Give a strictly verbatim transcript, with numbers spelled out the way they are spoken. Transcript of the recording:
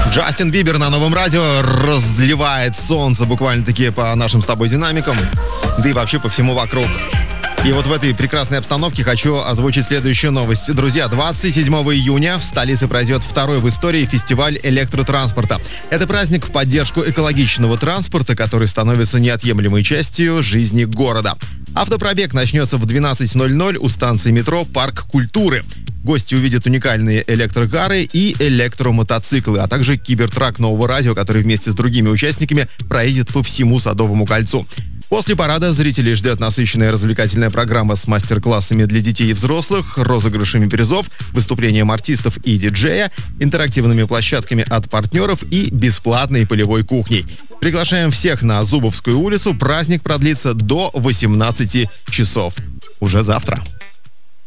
Джастин Бибер на Новом радио разливает солнце буквально-таки по нашим с тобой динамикам, да и вообще по всему вокруг. И вот в этой прекрасной обстановке хочу озвучить следующую новость. Друзья, двадцать седьмого июня в столице пройдет второй в истории фестиваль электротранспорта. Это праздник в поддержку экологичного транспорта, который становится неотъемлемой частью жизни города. Автопробег начнется в двенадцать ноль ноль у станции метро «Парк культуры». Гости увидят уникальные электрокары и электромотоциклы, а также кибертрак Нового радио, который вместе с другими участниками проедет по всему Садовому кольцу. После парада зрителей ждет насыщенная развлекательная программа с мастер-классами для детей и взрослых, розыгрышами призов, выступлением артистов и диджея, интерактивными площадками от партнеров и бесплатной полевой кухней. Приглашаем всех на Зубовскую улицу. Праздник продлится до восемнадцати часов. Уже завтра.